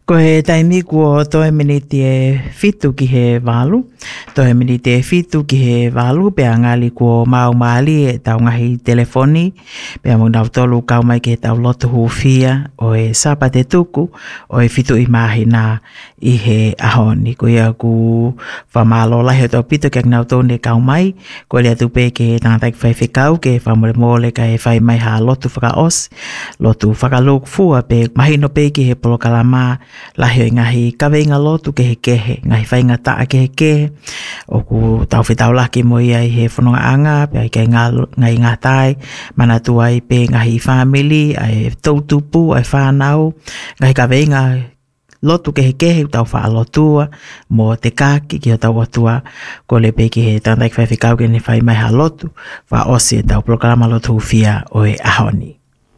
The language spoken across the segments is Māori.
Ko he taimi kua toe miniti e fitu ki he walu. Toe miniti e fitu ki he walu. Pea ngali kua mau maali e tau ngahi telefoni. Pea mo nau tolu kau mai ki he tau lotu huwhia. O e sapa te tuku. O e fitu i mahina i he ahoni. Ko ia ku whamalo lahi o tau pito kia nau tone kau mai. Ko lea tupe ke he tangatai ki whai whikau. Ke whamole mole ka he whai mai ha lotu whakaos. Lotu whakalok fua pe mahino pe ki he polokalama. Lahi o ngahi kaweinga lotu ke he kehe, ngahi whainga taa ke he kehe. O ku tau whitau laki mo ia i he whanonga anga, pe ai kai ngai ngā tai, mana tua i pe ngahi family, ai tautupu, ai whanau, ngahi kaweinga lotu ke he kehe, tau wha alotua, mo te kāki ki o tau atua, ko le pe ki he tantai ki whaiwhikau ke ne whai mai ha lotu, wha osi e tau programa lotu whia o e ahoni.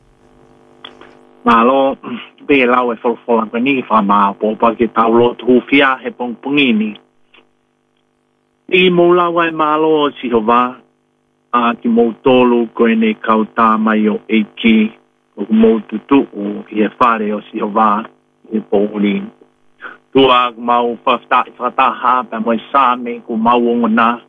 Malo, be lau e wholofola ka ni whamā po pa ki tau lotu huwhia he pongpongini. I mō lau ai malo o si hova, a ki mō tolu ko e ne kau tā mai o eiki, o mō tutu o ki he whare o si hova, he pōri. Tua mau whataha, pa mo e sāme ko mau ongona,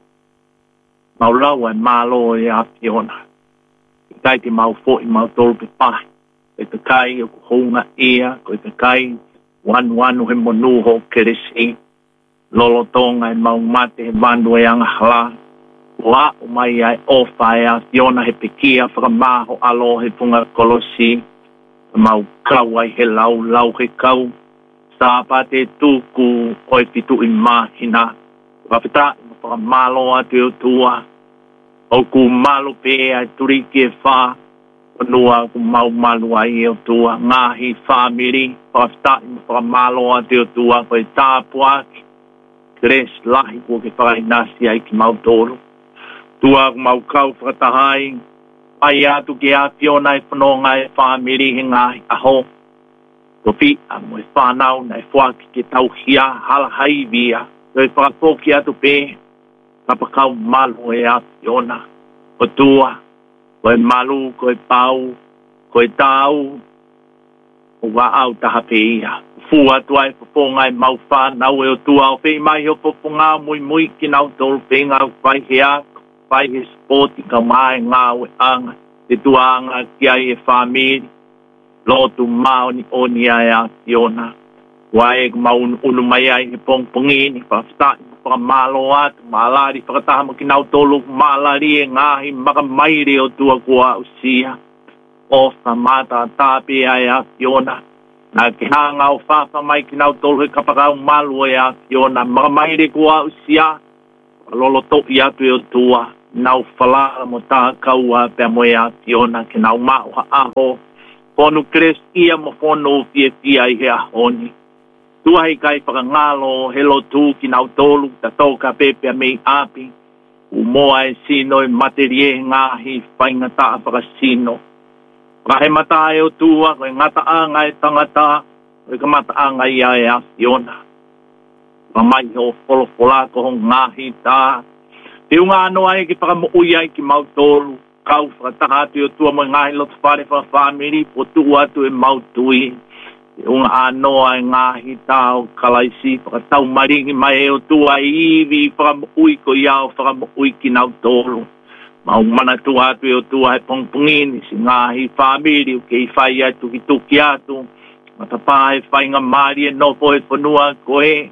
mau lau ai malo e a piona. I kai te mau fo i mau tolu pe pahi. Koe te kai o kuhonga ea, koe te kai wanu he monu ho keresi, lolo tonga e mau mate he vandu e anga hala, wa o mai ai ofa e a fiona he pekia whakamaho alo he punga kolosi, mau kau ai he lau he kau, sāpa te tuku oi fitu i mahina, whapita i whakamalo atu o tua, o ku malo pe ai turiki e wha, Nua ku mau malu ai o tua ngahi family pasta i malo ate o tua ko tapua kres lahi ko ke whakainasi ai ki mau toro tua ku mau kau whakatahai ai atu ki a fiona i whanonga e family he ngahi aho ko pi a mo e whanau na e whaki ke tau hia hala haivia ko e whakapoki atu pe kapakau malu e a fiona o tua koe malu, koe pau, koe tau, o wa au taha pe ia. Fua tuai poponga e mau whanau e o tua o pei mai o poponga mui ki nau tolu pe ngā whai he ako, whai he sporti ka mai ngā o e anga, te tua anga ki ai e whamiri, lotu mao ni oni ai a tiona. Wai e mau unu mai ai he pongpongini, whaftai, whakamalo atu, maalari, whakataha mo ki nau tolu, maalari e ngahi, makamaire o tua kua usia. Ofa mata tāpe ai a Fiona. Nā ke hanga o whawha mai ki nau tolu he kapakau malu e a Fiona, makamaire kua usia. Lolo topi atu e o tua, nau whalala mo tā kaua pia mo e a Fiona, ke nau mao ha aho. Ponu kres ia mo whono fia i he ahoni. Tua hei kai whakangalo helo tū ki nau tolu, ta tōka pepea mei api. Umoa e sino e materie ngahi whainga taa whakasino. Kahe mata e o tua, koe ngata anga e tangata, koe ka mata anga ia e a Fiona. Mamai ho wholofola ko hong ngahi tā. Te unga anoa e ki whakamuui ai ki mau tolu, kau whakataha atu o tua mo ngahi lotu whare whawhamiri, po tuu atu e mau tui. Unga anoa e ngahi tau kalaisi whakatau maringi mai e o tua iwi whakamuui ko iau whakamuui ki nau tolu. Mau mana tua atu e o tua he pongpongini si ngahi whamiri ke i whai atu ki tuki atu. Matapā e whainga mari e nofo e whanua ko e.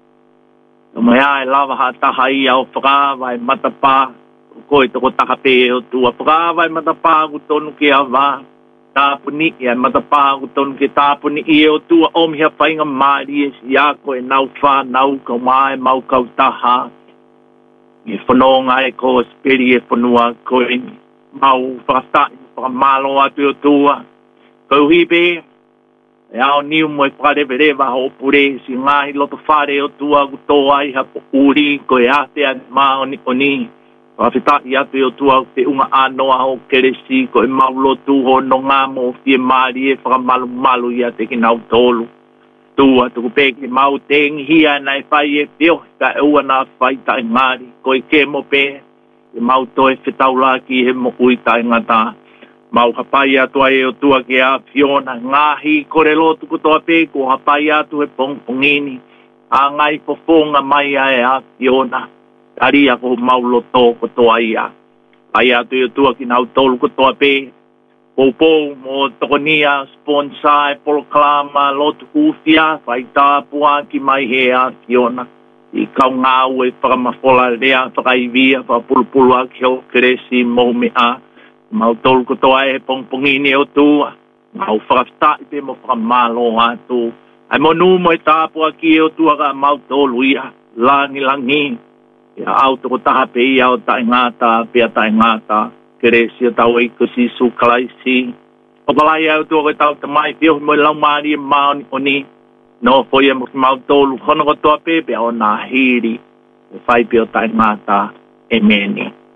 Mai ai lava ha taha i au whakawa e matapā. Ko e toko taka pe e o tua whakawa e matapā ku tonu ki a wā. Tāpuni e matapā ku tonu ki tāpuni i e o tua omihia whainga mari e si a ko e nau whanau ka mai mau kau taha. E whanonga e ko speri e whanua ko e mau whakastai whakamalo atu o tua. Kau hipe e ao niu mo e whakarewerewa ho pure si ngahi loto whare o tua ku tō ai hapo uri ko e ate a mao ni oni. Whawhitai atu o tua te unga anoa ho keresi ko e mau lotu ho no ngā mo fie mari e whakamalu malu i ate ki nau tolu. Tua tuku peke mau tengi hia na e whai e pio ka e ua nā whai tai ngāri ko e ke mo pe e mau toi whetau la ki he mo ui tai ngata. mau hapai atu ai o tua ke a Fiona ngahi kore lotu kutoa pe ko hapai atu e pongpongini a ngai pofonga mai ai a Fiona ari ako mau loto kutoa ia ai atu o tua ki nau tolu kutoa pe Popo mo tokonia sponsor proclama lotu kufia vai tapua ki mai he a Fiona I kau ngā ue whakamafola rea whakaivia whapulupulu a ki ho keresi mo mea mau tolu kotoa e pongpongini o tua mau whakaftai pe mo whakamalo atu ai mo nu mo e tapua ki o tua ka mau tolu ia langi ia au toko taha pe ia o tae ngata pia tae ngata keresi o tau e kusi su kalaisi o palai au tua koe tau tamai pio mo lau maari e maoni o ni no foi mo mau tolu hono ko toa pepe o na hiri fai pio tae ngata e meni